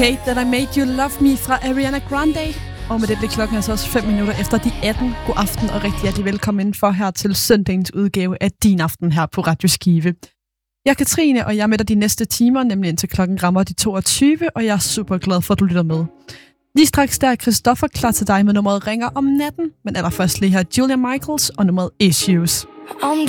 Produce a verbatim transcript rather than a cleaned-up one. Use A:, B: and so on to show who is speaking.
A: Hate That I Made You Love Me fra Ariana Grande. Og med det blev klokken altså også fem minutter efter de atten. God aften og rigtig hjertelig velkommen indenfor her til søndagens udgave af Din Aften her på Radio Skive. Jeg er Katrine, og jeg er med dig de næste timer, nemlig indtil klokken rammer de toogtyve, og jeg er super glad for, at du lytter med. Lige straks der er Christoffer klar til dig med nummeret Ringer om natten, men allerførst lige her Julia Michaels og nummeret Issues.
B: I'm